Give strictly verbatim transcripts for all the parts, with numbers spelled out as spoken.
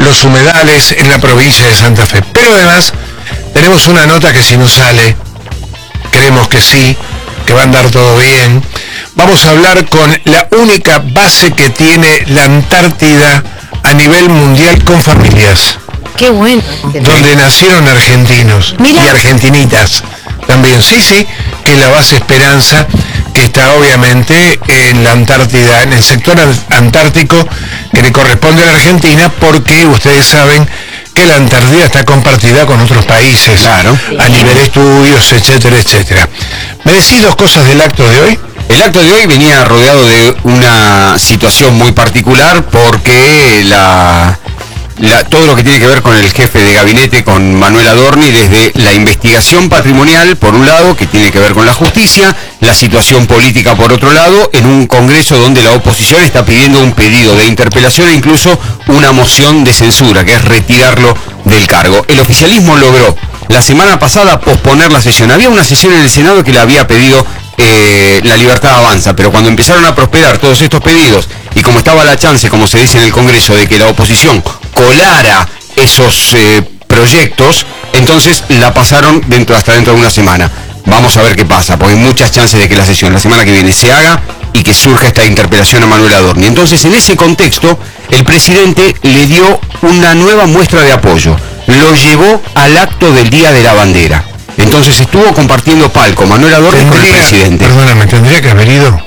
los humedales en la provincia de Santa Fe. Pero además tenemos una nota que si no sale, creemos que sí, que va a andar todo bien. Vamos a hablar con la única base que tiene la Antártida a nivel mundial con familias. Qué bueno. Donde nacieron argentinos. Mira. Y argentinitas también. Sí, sí, que es la base Esperanza, que está obviamente en la Antártida, en el sector antártico que le corresponde a la Argentina, porque ustedes saben que la Antártida está compartida con otros países, claro, a nivel de estudios, etcétera, etcétera. ¿Me decís dos cosas del acto de hoy? El acto de hoy venía rodeado de una situación muy particular porque la, la, todo lo que tiene que ver con el jefe de gabinete, con Manuel Adorni, desde la investigación patrimonial, por un lado, que tiene que ver con la justicia, la situación política, por otro lado, en un congreso donde la oposición está pidiendo un pedido de interpelación e incluso una moción de censura, que es retirarlo del cargo. El oficialismo logró la semana pasada posponer la sesión. Había una sesión en el Senado que le había pedido eh, La Libertad Avanza, pero cuando empezaron a prosperar todos estos pedidos, y como estaba la chance, como se dice en el Congreso, de que la oposición colara esos eh, proyectos, entonces la pasaron dentro hasta dentro de una semana. Vamos a ver qué pasa, porque hay muchas chances de que la sesión la semana que viene se haga y que surja esta interpelación a Manuel Adorni. Entonces, en ese contexto, el presidente le dio una nueva muestra de apoyo. Lo llevó al acto del Día de la Bandera. Entonces estuvo compartiendo palco Manuel Adorni con el presidente. Perdóname, ¿tendría que haber ido?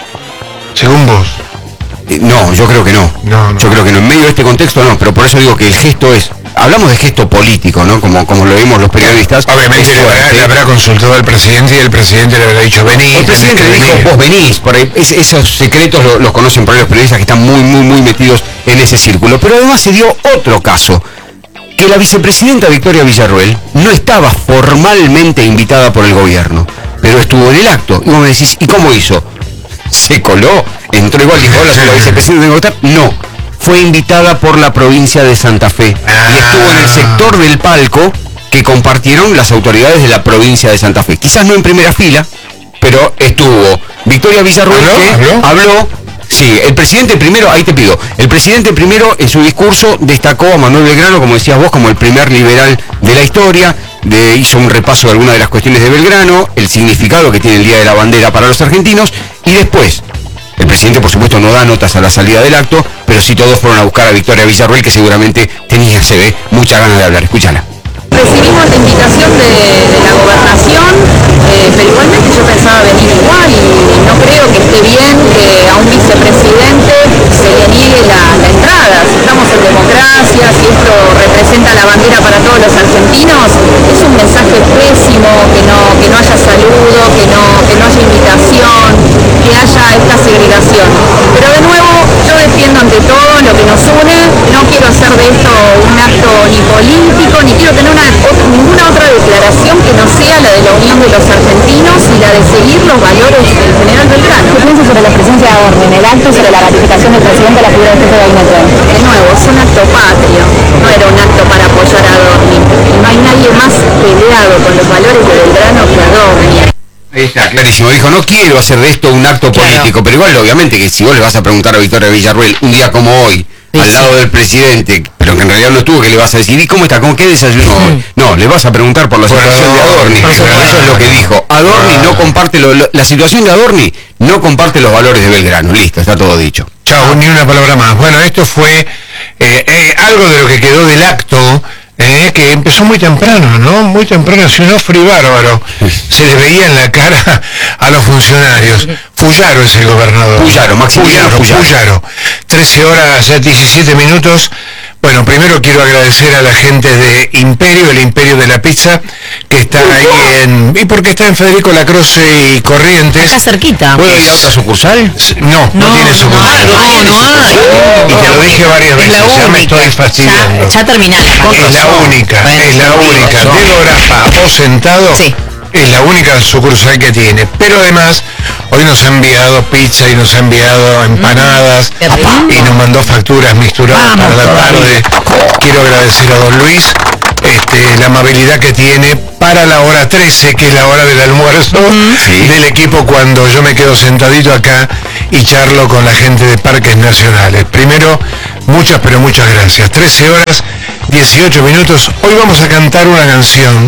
Según vos. Eh, no, yo creo que no. No, no. Yo creo que no. En medio de este contexto no, pero por eso digo que el gesto es... Hablamos de gesto político, ¿no? Como, como lo vimos los periodistas. Obviamente le habrá, le habrá consultado al presidente y el presidente le habrá dicho, vení. El presidente le dijo, vos venís. Por ahí, es, esos secretos lo, los conocen por ahí los periodistas que están muy, muy, muy metidos en ese círculo. Pero además se dio otro caso. Que la vicepresidenta Victoria Villarruel no estaba formalmente invitada por el gobierno, pero estuvo en el acto. Y vos me decís, ¿y cómo hizo? ¿Se coló? ¿Entró igual? Dijo, hola, soy la vicepresidenta, ¿tengo que estar? No. Fue invitada por la provincia de Santa Fe y estuvo en el sector del palco que compartieron las autoridades de la provincia de Santa Fe. Quizás no en primera fila, pero estuvo Victoria Villarruel, ¿Habló? que ¿Habló? habló. Sí, el presidente primero, ahí te pido, el presidente primero en su discurso destacó a Manuel Belgrano, como decías vos, como el primer liberal de la historia, de, hizo un repaso de algunas de las cuestiones de Belgrano, el significado que tiene el Día de la Bandera para los argentinos, y después, el presidente por supuesto no da notas a la salida del acto, pero sí todos fueron a buscar a Victoria Villarruel, que seguramente tenía, se ve, muchas ganas de hablar. Escúchala. Recibimos la invitación de, de la gobernación, eh, pero igualmente yo pensaba venir igual y no creo que esté bien que a un vicepresidente se le niegue la, la entrada. Si estamos en democracia, si esto representa la bandera para todos los argentinos, es un mensaje pésimo que no, que no haya saludo, que no, que no haya invitación, que haya esta segregación. Pero de nuevo, yo defiendo ante todo lo que nos une, no quiero hacer de esto un acto ni político, ni quiero tener una Otra, ninguna otra declaración que no sea la de la unión de los argentinos y la de seguir los valores del general Belgrano. ¿Qué piensa sobre la presencia de Adorni en el acto sobre la ratificación del presidente de la figura del jefe de gabinete? De nuevo, es un acto patrio, no era un acto para apoyar a Adorni. Y no hay nadie más peleado con los valores de Belgrano que Adorni. Ahí está, clarísimo. Dijo, no quiero hacer de esto un acto político, claro. Pero igual, obviamente, que si vos le vas a preguntar a Victoria Villarruel un día como hoy, sí, al lado sí. del presidente, pero que en realidad no estuvo, que le vas a decir, ¿y cómo está? ¿Cómo qué desayuno hoy? No, le vas a preguntar por la por situación de Adorni. Eso, eso es lo que dijo. Adorni no comparte, lo, lo, la situación de Adorni no comparte los valores de Belgrano. Listo, está todo dicho. Chao, ni una palabra más. Bueno, esto fue eh, eh, algo de lo que quedó del acto. Eh, que empezó muy temprano, ¿no? Muy temprano, si no frío bárbaro. Se le veía en la cara a los funcionarios. Fuyaro es el gobernador. Fuyaro, Maximiliano Fuyaro. Fuyaro. trece horas, diecisiete minutos. Bueno, primero quiero agradecer a la gente de Imperio, el Imperio de la Pizza, que está ahí en... ¿Y por qué está en Federico Lacroce y Corrientes? Acá cerquita. ¿Puedo ir a otra sucursal? No, no, no tiene sucursal. No, no, no hay. Y te lo dije varias veces, ya me estoy fastidiando. Ya, ya terminala. Es la única, bueno, es la única. De Grapa o Sentado, sí. Es la única sucursal que tiene. Pero además, hoy nos ha enviado pizza y nos ha enviado empanadas mm, y nos mandó facturas misturadas para la tarde. Quiero agradecer a don Luis este, la amabilidad que tiene para la hora trece, que es la hora del almuerzo, mm, sí. del equipo, cuando yo me quedo sentadito acá y charlo con la gente de Parques Nacionales. Primero, Muchas, pero muchas gracias. trece horas, dieciocho minutos. Hoy vamos a cantar una canción.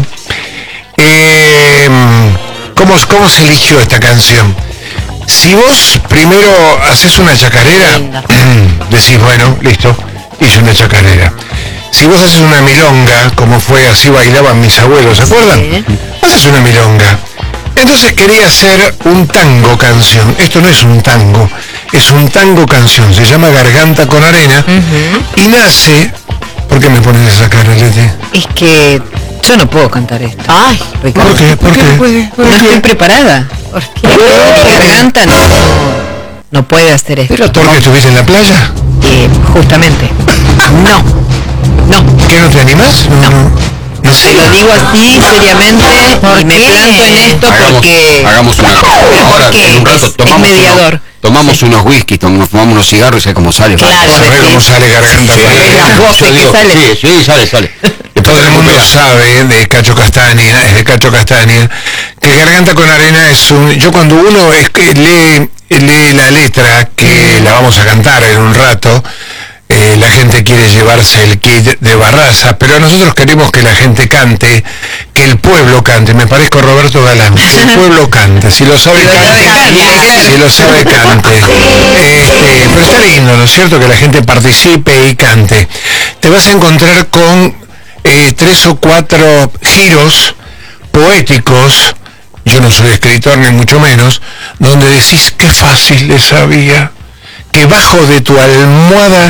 Eh, ¿cómo, ¿Cómo se eligió esta canción? Si vos primero haces una chacarera, decís, bueno, listo, hice una chacarera. Si vos haces una milonga, como fue, así bailaban mis abuelos, ¿se acuerdan? Sí. Haces una milonga. Entonces quería hacer un tango canción. Esto no es un tango, es un tango canción. Se llama Garganta con Arena. Uh-huh. Y nace... ¿Por qué me pones esa cara, Leti? Es que yo no puedo cantar esto. Ay, Ricardo. ¿Por qué? ¿Por, ¿Por qué? No, puede? ¿Por no qué? estoy preparada. ¿Por qué? Mi garganta no, no puede hacer esto. ¿Pero por qué estuviste en la playa? Eh, justamente. No. No. ¿Qué, no te animás? No. no. No sé. Te lo digo así seriamente y me planto en esto hagamos, porque... Hagamos una cosa. Ahora, en un rato, tomamos, es mediador. Uno, tomamos unos whisky, tomamos, fumamos unos cigarros y sé cómo sale. Claro, ¿sabés cómo sale Garganta sí, con Arena? Las voces que sale. Sí, sí, sale, sale. Todo el mundo sabe de Cacho Castaña, es de Cacho Castaña, que Garganta con Arena es un... Yo cuando uno es que lee, lee la letra, que la vamos a cantar en un rato, eh, la gente quiere llevarse el kit de Barraza, pero nosotros queremos que la gente cante, que el pueblo cante. Me parezco Roberto Galán, que el pueblo cante, si lo sabe cante, si lo sabe cante. Este, pero está lindo, ¿no es cierto? Que la gente participe y cante. Te vas a encontrar con eh, tres o cuatro giros poéticos, yo no soy escritor ni mucho menos, donde decís qué fácil le sabía, que bajo de tu almohada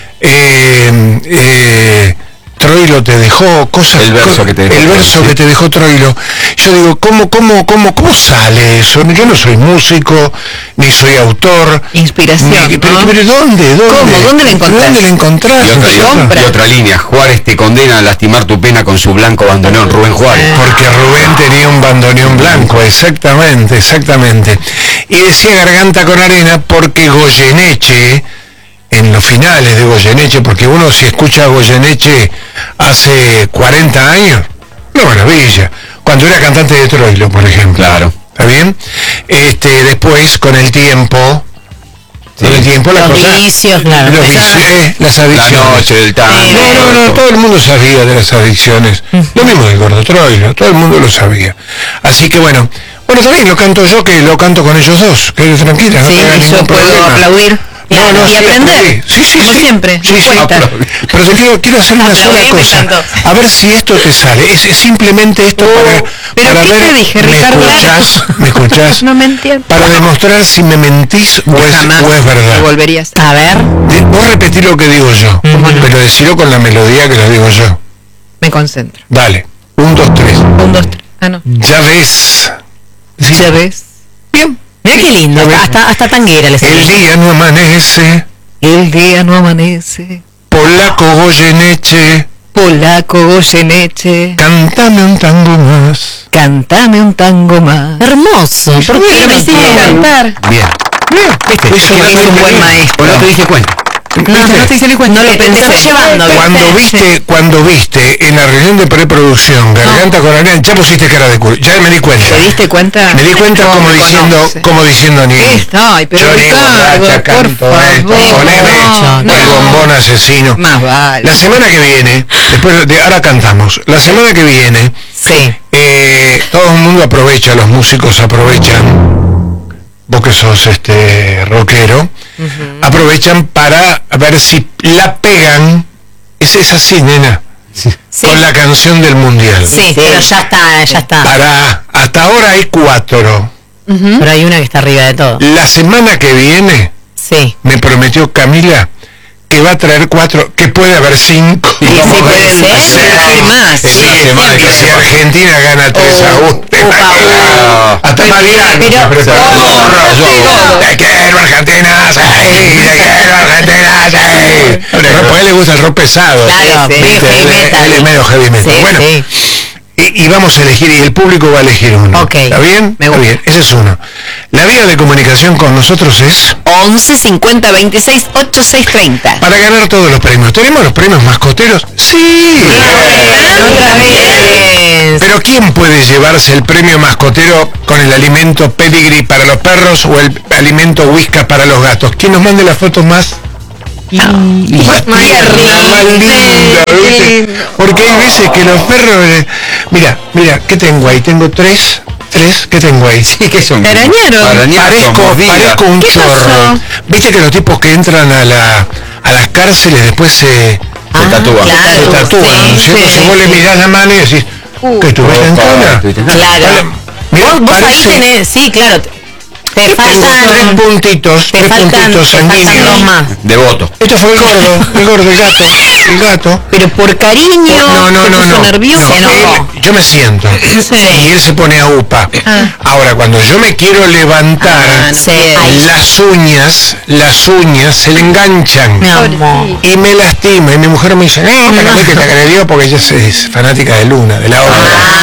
eh, eh, Troilo te dejó cosas, el verso co- que te dejó, el verso sí. que te dejó Troilo. Yo digo, ¿cómo, cómo, cómo, cómo sale eso? Yo no soy músico, ni soy autor. Inspiración. Ni, pero, ¿no? pero ¿dónde? ¿Dónde? ¿Cómo? ¿Dónde la encontrás? ¿Dónde la encontrás? Y otra, y otra, y otra línea, Juárez te condena a lastimar tu pena con su blanco bandoneón, Rubén Juárez. Porque Rubén tenía un bandoneón blanco, exactamente, exactamente. Y decía Garganta con Arena porque Goyeneche, en los finales de Goyeneche, porque uno si escucha a Goyeneche hace cuarenta años, una maravilla. Cuando era cantante de Troilo, por ejemplo. Claro. ¿Está bien? Este, después, con el tiempo... Sí. Con el tiempo la los cosa, vicios, claro. los vicios, eh, las adicciones. La noche del tango. No, no, no, todo el mundo sabía de las adicciones. Lo mismo del Gordo Troilo, todo el mundo lo sabía. Así que bueno, bueno, también lo canto yo, que lo canto con ellos dos, que tranquila, no Sí, tenga y ningún yo puedo problema. aplaudir y, No, no, y sí, aprender. sí, sí, como sí. siempre. Sí, sí, cuenta. pero te quiero, quiero hacer una sola Aplaudí, me cosa. encantó. A ver si esto te sale. Es, es simplemente esto Oh, para, ¿pero para qué ver. te dije, ¿Me Ricardo? escuchás? ¿Me escuchás? No me entiendo. Para demostrar si me mentís o es, Jamás o es verdad. lo volverías a ver. De- vos repetí lo que digo yo, Ujú. pero decilo con la melodía que lo digo yo. Me concentro. Dale. Un, dos, tres. Un, dos, tres. Ah, no. Ya ves. ¿Sí? Ya ves. Bien. Mira qué lindo. Ya ves. Hasta, hasta tanguera les El día no amanece. El día no amanece. Polaco Goyeneche. Polaco Goyeneche. Cántame un tango más. Cántame un tango más. Hermoso. ¿Por qué bien, me hiciste bien. cantar? Bien. ¿Viste? Es un buen maestro. ¿O no te diste cuenta? No, no te hice ni cuenta. No lo pensé. Te llevando. Cuando viste, cuando viste en la reunión de preproducción Garganta con Arena, ya pusiste cara de culo, ya me di cuenta. ¿Te diste cuenta? Me di cuenta como me diciendo, conoce. como diciendo ni. Esto, ay, pero yo ni Ricardo, borracha, por canto favor. esto, poneme No, el no. bombón asesino. Más vale. La semana que viene, después de ahora cantamos, la semana que viene, Sí. eh, todo el mundo aprovecha, los músicos aprovechan, vos que sos este rockero, uh-huh. aprovechan para ver si la pegan, es, es así, nena, Sí. con la canción del mundial. Sí, pero ya está, ya está. Para, hasta ahora hay cuatro. Uh-huh. Pero hay una que está arriba de todo. La semana que viene, Sí. me prometió Camila que va a traer cuatro, que puede haber cinco. Sí, sí, Vamos a ver. pueden ser, Sí, hay más. sí, Sí, sí, sí, que sí. si Argentina gana tres a uno. ¿Te Upa, imaginas? upa. Hasta Pero- Mariano pero- se prepara. Oh, Yo, te quiero Argentina, sí, te quiero Argentina, sí. Pero a él le gusta el rock pesado. Claro, ¿viste? medio heavy Él- metal. Él es medio heavy metal. Sí, Bueno, sí. y, y vamos a elegir, y el público va a elegir uno. Ok. ¿Está bien? Me Está gusta. bien, ese es uno. La vía de comunicación con nosotros es once cincuenta veintiséis ochenta y seis treinta. para ganar todos los premios. ¿Tenemos los premios mascoteros? Sí. Otra vez. Pero ¿quién puede llevarse el premio mascotero con el alimento pedigree para los perros o el alimento whiskas para los gatos? ¿Quién nos mande las fotos más Y, y María más linda, ¿viste? Porque hay veces que los perros, eh, mira, mira, ¿qué tengo ahí? Tengo tres, tres, ¿qué tengo ahí? Sí, que son. ¿Te arañaron? Arañazos, Parezco, mordidas. parezco un ¿Qué chorro. pasó? Viste que los tipos que entran a la a las cárceles después se, Se tatúan. claro, se tatúan, ¿no es sí, cierto? sí, Si vos le sí. mirás la mano y decís, ¿qué tuviste en cola? Claro. Mirá, Vos, vos ahí parece- tenés, sí, claro. Te Tengo tres faltan, puntitos, te tres faltan, puntitos te faltan dos sanguíneos. más. Devoto. Esto fue el gordo, el gordo, el gato, el gato. Pero por cariño, No, no, se no, puso no. nervioso. No, él- yo me siento y él se pone a upa. Ahora, cuando yo me quiero levantar, Ah, no quiere. Ay. las uñas, las uñas se le enganchan Mi amor. y me lastima. Y mi mujer me dice, eh, pero no es que te agredió porque ella es, es fanática de Luna, de la obra.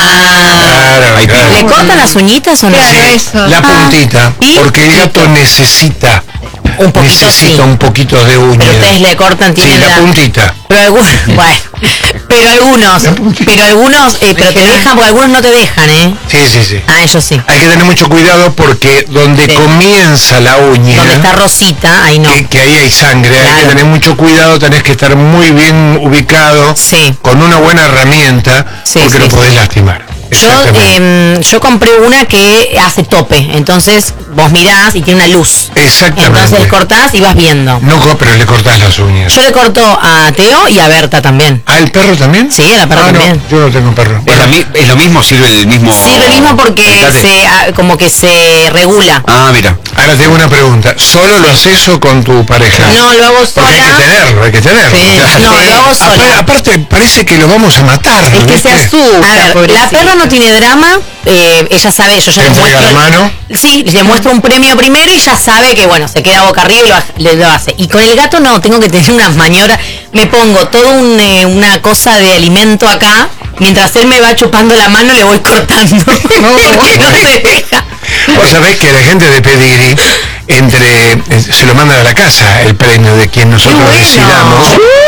Claro, Ahí claro. ¿Le cortan las uñitas o no? Sí, la puntita, ¿Y? porque el gato necesita, Un poquito, necesita sí. un poquito de uña. Pero ustedes le cortan, Sí, tienen la la... puntita. Pero algunos, bueno, pero algunos, pero algunos, eh, pero te dejan, porque algunos no te dejan, ¿eh? Sí, sí, sí. Ah, ellos sí. Hay que tener mucho cuidado porque donde Sí. comienza la uña, Donde está Rosita, ahí no. que, que ahí hay sangre, hay Claro. que tener mucho cuidado, tenés que estar muy bien ubicado, Sí. con una buena herramienta, Sí, porque sí, lo podés sí. lastimar. Yo, Exactamente. eh, yo compré una que hace tope, entonces vos mirás y tiene una luz. Exactamente. Entonces cortás y vas viendo. No, co- pero le cortás las uñas. Yo le corto a Teo y a Berta también. ¿Ah, el perro también? Sí, a la perra Ah, no, también. yo no tengo perro. Es, la mi- es lo mismo, sirve el mismo. Sí, lo mismo porque alicate. se, ah, como que se regula. Ah, mira. Ahora tengo una pregunta. ¿Solo lo haces o con tu pareja? No, lo hago Porque hay que sola. tenerlo, hay que tenerlo. Sí, no, lo hago sola. Aparte, aparte, parece que lo vamos a matar. Es que se ¿viste? asusta. A ver, la perra no tiene drama, eh, ella sabe, yo ya ¿Te le entrega muestro. la mano? Sí, le muestro un premio primero y ya sabe que bueno, se queda boca arriba y lo, ha- le lo hace. Y con el gato no, tengo que tener unas maniobras. Me pongo toda un, eh, una cosa de alimento acá, mientras él me va chupando la mano le voy cortando. No, no se deja. Vos sabés que la gente de Pedigree, entre, eh, se lo mandan a la casa el premio de quien nosotros Qué bueno. decidamos,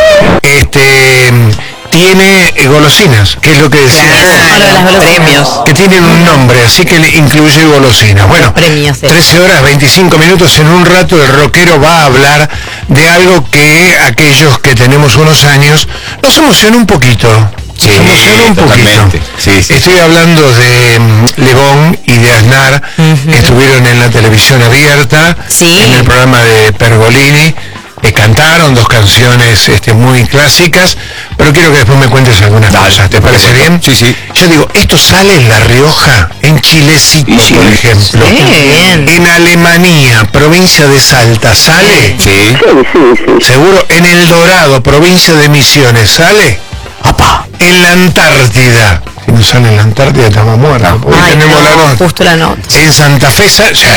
este, tiene eh, golosinas, que es lo que decía. Claro, las golosinas. Premios. Que tienen un nombre, así que le incluye golosinas. Bueno, Premios, sí. trece horas, veinticinco minutos, en un rato el rockero va a hablar de algo que aquellos que tenemos unos años nos emociona un poquito. Sí, Nos emociona un totalmente. poquito. Sí, sí. Estoy hablando de mm, Lebón y de Aznar, que estuvieron en la televisión abierta, Sí. en el programa de Pergolini. Eh, cantaron dos canciones este, muy clásicas, pero quiero que después me cuentes algunas Dale, cosas, ¿te por parece supuesto. bien? Sí, sí. Yo digo, esto sale en La Rioja, en Chilecito, Y sí, por ejemplo. sí, bien. En Alemania, provincia de Salta, ¿sale? Sí. Seguro. En El Dorado, provincia de Misiones, ¿sale? Papá. En la Antártida. Si no sale en la Antártida estamos muertos. porque Ay, tenemos no, la nota. justo la nota. En Santa Fe, sa- sí,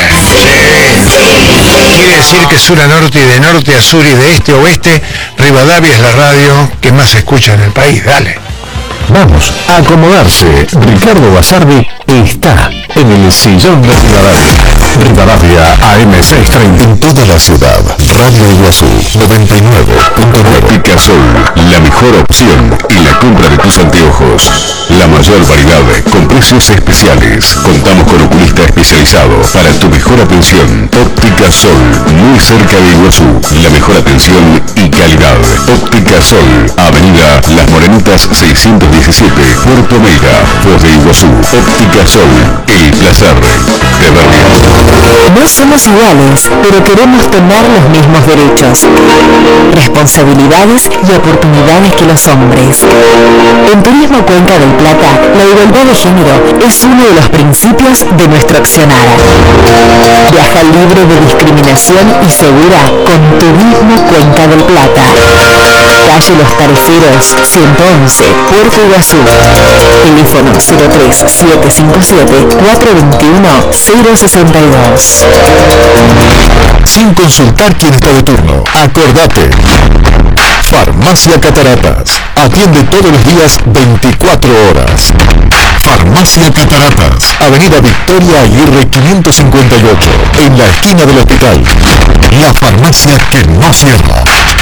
sí. Quiere decir que sur a norte y de norte a sur y de este a oeste, Rivadavia es la radio que más se escucha en el país. Dale. Vamos a acomodarse. Ricardo Basardi está en el sillón de Rivadavia. Rivadavia A M seiscientos treinta en toda la ciudad. Radio Iguazú noventa y nueve punto nueve. Picasol, la mejor opción en la compra de tus anteojos. La mayor variedad con precios especiales. Contamos con oculista especializado para tu mejor atención. Óptica Sol, muy cerca de Iguazú. La mejor atención y calidad. Óptica Sol, Avenida Las Morenitas seiscientos diecisiete, Puerto Meiga, Foz de Iguazú. Óptica Sol, el placer de ver bien. No somos iguales, pero queremos tener los mismos derechos, responsabilidades y oportunidades que los hombres. En Turismo Cuenca del Plata, la igualdad de género es uno de los principios de nuestro accionar. Viaja libre de discriminación y segura con Turismo Cuenca del Plata. Calle Los Tareferos, ciento once, Puerto Iguazú. Teléfono cero tres siete cinco siete, cuatro dos uno, cero seis dos. Sin consultar quién está de turno. Acordate. Farmacia Cataratas. Atiende todos los días veinticuatro horas. Farmacia Cataratas. Avenida Victoria Aguirre quinientos cincuenta y ocho. En la esquina del hospital. La farmacia que no cierra.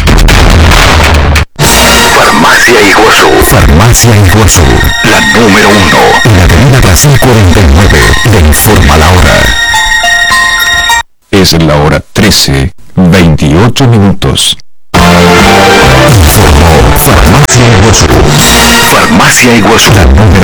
Farmacia Iguazú, Farmacia Iguazú. la número uno. En la avenida Brasil cuarenta y nueve. Le informa la hora. Es la hora trece veintiocho minutos. Farmacia Iguazú. Farmacia Iguazú. La número